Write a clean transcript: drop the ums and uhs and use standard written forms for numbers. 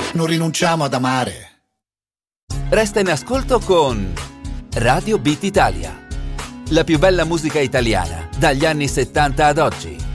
non rinunciamo ad amare. Resta in ascolto con Radio Beat Italia. La più bella musica italiana dagli anni 70 ad oggi.